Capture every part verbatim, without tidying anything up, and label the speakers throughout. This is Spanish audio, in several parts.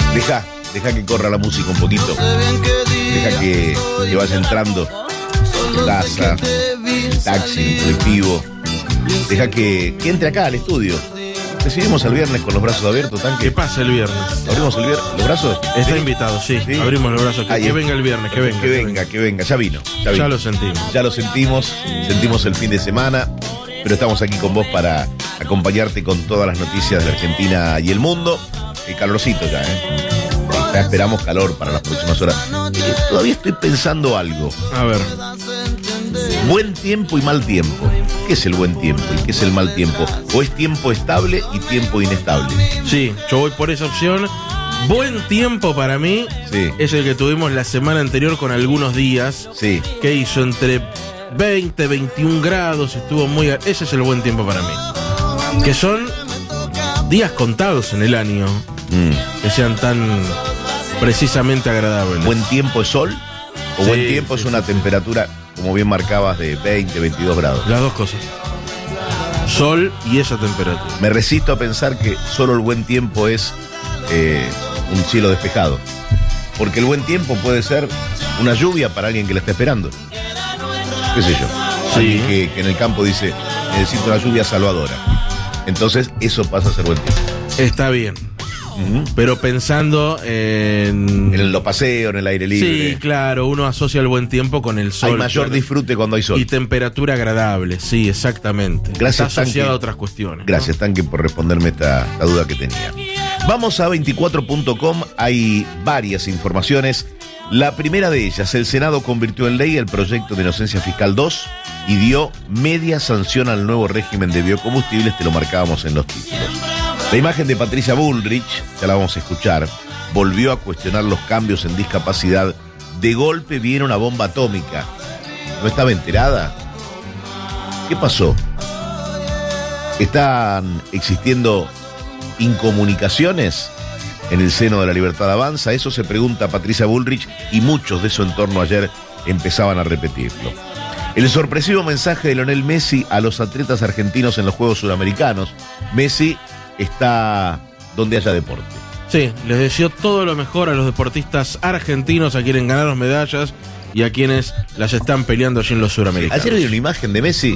Speaker 1: Deja, deja que corra la música un poquito. Deja que, que vaya entrando en tu casa, en taxi, en colectivo. Deja que, que entre acá al estudio. Recibimos el viernes con los brazos abiertos, Tanque.
Speaker 2: ¿Qué pasa el viernes?
Speaker 1: ¿Abrimos el viernes? ¿Los brazos?
Speaker 2: Está
Speaker 1: ¿Sí?
Speaker 2: invitado, sí.
Speaker 1: ¿Sí?
Speaker 2: Abrimos los brazos. Que,
Speaker 1: Ahí
Speaker 2: que
Speaker 1: es.
Speaker 2: venga el viernes, que venga.
Speaker 1: Que venga, que venga. Ya vino. Ya, vino.
Speaker 2: Ya lo sentimos.
Speaker 1: Ya lo sentimos. Sentimos el fin de semana. Pero estamos aquí con vos para acompañarte con todas las noticias de Argentina y el mundo. El calorcito ya, ¿eh? Ya esperamos calor para las próximas horas. Eh, todavía estoy pensando algo.
Speaker 2: A ver.
Speaker 1: Buen tiempo y mal tiempo. ¿Qué es el buen tiempo y qué es el mal tiempo? ¿O es tiempo estable y tiempo inestable?
Speaker 2: Sí, yo voy por esa opción. Buen tiempo para mí
Speaker 1: Sí.
Speaker 2: es el que tuvimos la semana anterior con algunos días.
Speaker 1: Sí.
Speaker 2: Que hizo entre veinte, veintiún grados, estuvo muy... Ese es el buen tiempo para mí. Que son días contados en el año,
Speaker 1: Mm.
Speaker 2: que sean tan precisamente agradables.
Speaker 1: ¿Buen tiempo es sol? ¿O
Speaker 2: Sí,
Speaker 1: buen tiempo
Speaker 2: sí,
Speaker 1: es una
Speaker 2: sí.
Speaker 1: temperatura, como bien marcabas, de veinte, veintidós grados?
Speaker 2: Las dos cosas. Sol y esa temperatura.
Speaker 1: Me resisto a pensar que solo el buen tiempo es eh, un cielo despejado. Porque el buen tiempo puede ser una lluvia para alguien que la está esperando. ¿Qué sé yo?
Speaker 2: Sí.
Speaker 1: Alguien que, que en el campo dice, necesito una lluvia salvadora. Entonces, eso pasa a ser buen tiempo.
Speaker 2: Está bien.
Speaker 1: Ujú.
Speaker 2: Pero pensando en...
Speaker 1: En los paseos, en el aire libre.
Speaker 2: Sí, claro, uno asocia el buen tiempo con el sol.
Speaker 1: Hay mayor
Speaker 2: claro.
Speaker 1: disfrute cuando hay sol.
Speaker 2: Y temperatura agradable, sí, exactamente.
Speaker 1: Gracias,
Speaker 2: Está asociado
Speaker 1: Tanque.
Speaker 2: a otras cuestiones.
Speaker 1: Gracias, Tanque, por responderme esta, esta duda que tenía. Vamos a veinticuatro punto com, hay varias informaciones. La primera de ellas, el Senado convirtió en ley el proyecto de inocencia fiscal dos y dio media sanción al nuevo régimen de biocombustibles, te lo marcábamos en los títulos. La imagen de Patricia Bullrich, ya la vamos a escuchar, volvió a cuestionar los cambios en discapacidad. De golpe viene una bomba atómica. ¿No estaba enterada? ¿Qué pasó? ¿Están existiendo incomunicaciones en el seno de la Libertad Avanza? Eso se pregunta Patricia Bullrich y muchos de su entorno ayer empezaban a repetirlo. El sorpresivo mensaje de Lionel Messi a los atletas argentinos en los Juegos Sudamericanos. Messi está donde haya deporte.
Speaker 2: Sí, les deseo todo lo mejor a los deportistas argentinos, a quienes ganaron medallas y a quienes las están peleando allí en los suramericanos.
Speaker 1: Ayer vi una imagen de Messi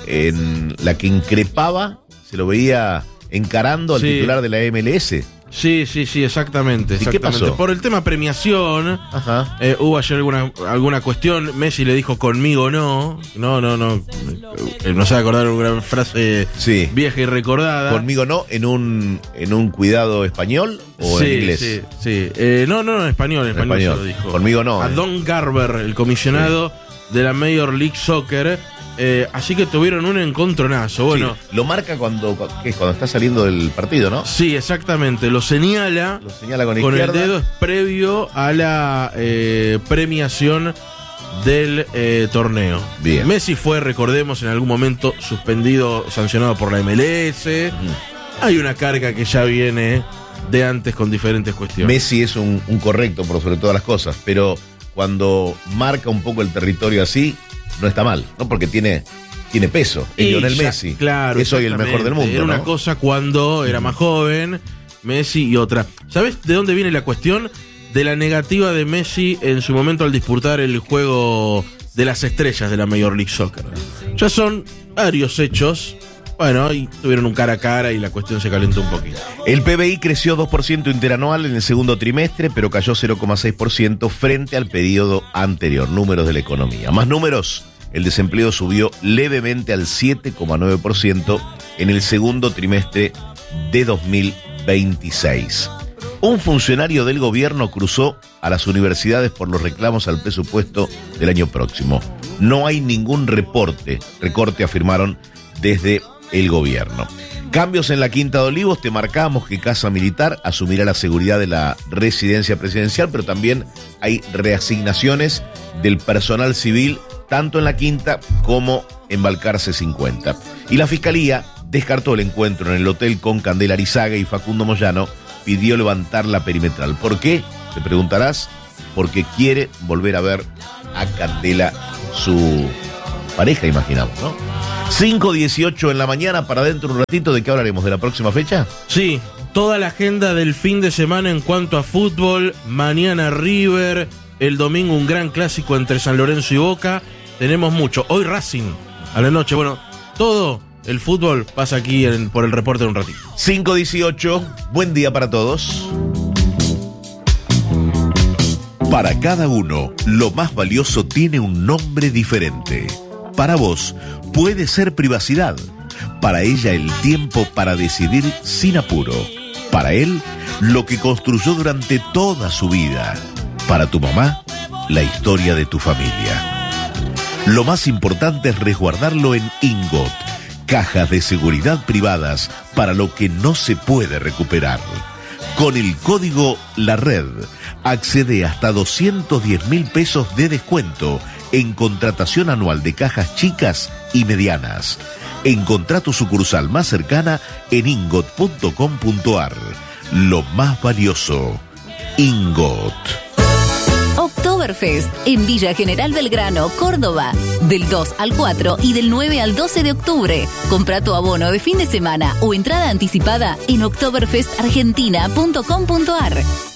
Speaker 1: en la que increpaba, se lo veía encarando al
Speaker 2: Sí.
Speaker 1: titular de la M L S.
Speaker 2: Sí, sí, sí, exactamente.
Speaker 1: ¿Y qué
Speaker 2: exactamente.
Speaker 1: pasó?
Speaker 2: Por el tema premiación,
Speaker 1: Ajá.
Speaker 2: eh, hubo ayer alguna, alguna cuestión. Messi le dijo conmigo no. No, no, no. Eh, no se va a acordar una frase
Speaker 1: Sí.
Speaker 2: vieja y recordada.
Speaker 1: Conmigo no, en un en un cuidado español o
Speaker 2: sí,
Speaker 1: en inglés.
Speaker 2: Sí, sí. Eh, no, no, en español, en
Speaker 1: En
Speaker 2: español,
Speaker 1: español.
Speaker 2: se lo dijo.
Speaker 1: Conmigo no,
Speaker 2: A
Speaker 1: eh.
Speaker 2: Don Garber, el comisionado de la Major League Soccer. Eh, así que tuvieron un encontronazo. Bueno,
Speaker 1: Sí, lo marca cuando, ¿qué es? Cuando está saliendo del partido, ¿no?
Speaker 2: sí, exactamente. Lo señala
Speaker 1: Lo señala con,
Speaker 2: con el
Speaker 1: izquierda.
Speaker 2: dedo, es previo a la eh, premiación del eh, torneo.
Speaker 1: Bien.
Speaker 2: Messi fue, recordemos, en algún momento suspendido, sancionado por la M L S.
Speaker 1: Mm.
Speaker 2: Hay una carga que ya viene de antes con diferentes cuestiones.
Speaker 1: Messi es un, un correcto por sobre todas las cosas, pero cuando marca un poco el territorio así, no está mal, ¿no? Porque tiene, tiene peso. Es
Speaker 2: Y
Speaker 1: Lionel
Speaker 2: ya-
Speaker 1: Messi.
Speaker 2: Claro,
Speaker 1: es hoy el mejor del mundo,
Speaker 2: Era una
Speaker 1: ¿no?
Speaker 2: cosa cuando era más joven, Messi y otra. ¿Sabes de dónde viene la cuestión? De la negativa de Messi en su momento al disputar el juego de las estrellas de la Major League Soccer. Ya son varios hechos. Bueno, y tuvieron un cara a cara y la cuestión se calentó un poquito.
Speaker 1: El P B I creció dos por ciento interanual en el segundo trimestre, pero cayó cero coma seis por ciento frente al periodo anterior. Números de la economía. Más números, el desempleo subió levemente al siete coma nueve por ciento en el segundo trimestre de dos mil veintiséis. Un funcionario del gobierno cruzó a las universidades por los reclamos al presupuesto del año próximo. No hay ningún reporte, recorte, afirmaron desde el gobierno. Cambios en la Quinta de Olivos, te marcamos que Casa Militar asumirá la seguridad de la residencia presidencial, pero también hay reasignaciones del personal civil, tanto en la Quinta como en Balcarce cincuenta. Y la Fiscalía descartó el encuentro en el hotel con Candela Arizaga y Facundo Moyano pidió levantar la perimetral. ¿Por qué? Te preguntarás. Porque quiere volver a ver a Candela, su pareja, imaginamos, ¿no? cinco dieciocho en la mañana, para dentro un ratito. ¿De qué hablaremos? ¿De la próxima fecha?
Speaker 2: Sí, toda la agenda del fin de semana en cuanto a fútbol. Mañana River, el domingo un gran clásico entre San Lorenzo y Boca. Tenemos mucho. Hoy Racing a la noche. Bueno, todo el fútbol pasa aquí en, por el reporte de un ratito.
Speaker 1: cinco dieciocho, buen día para todos. Para cada uno, lo más valioso tiene un nombre diferente. Para vos, puede ser privacidad. Para ella, el tiempo para decidir sin apuro. Para él, lo que construyó durante toda su vida. Para tu mamá, la historia de tu familia. Lo más importante es resguardarlo en Ingot, cajas de seguridad privadas para lo que no se puede recuperar. Con el código La Red, accede hasta doscientos diez mil pesos de descuento en contratación anual de cajas chicas y medianas. Encontrá tu sucursal más cercana en ingot punto com punto ar. Lo más valioso, Ingot.
Speaker 3: Oktoberfest en Villa General Belgrano, Córdoba. Del dos al cuatro y del nueve al doce de octubre. Compra tu abono de fin de semana o entrada anticipada en oktoberfest argentina punto com punto ar.